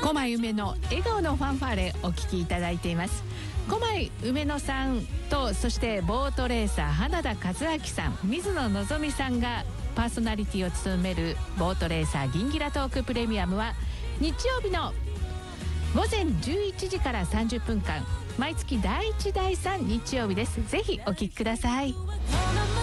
狛江梅の笑顔のファンファーレお聞きいただいています。狛江梅野さんと、そしてボートレーサー花田和明さん、水野のぞみさんがパーソナリティを務めるボートレーサーギンギラトークプレミアムは日曜日の午前11時から30分間、毎月第1第3日曜日です。ぜひお聞きください。